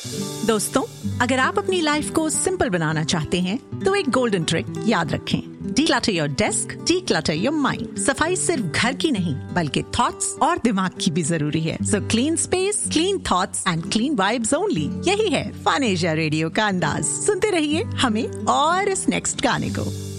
दोस्तों, अगर आप अपनी लाइफ को सिंपल बनाना चाहते हैं तो एक गोल्डन ट्रिक याद रखें। Declutter your desk, declutter your mind। सफाई सिर्फ घर की नहीं बल्कि थॉट्स और दिमाग की भी जरूरी है। So clean space, clean thoughts and clean vibes only। यही है फन एशिया रेडियो का अंदाज। सुनते रहिए हमें और इस नेक्स्ट गाने को।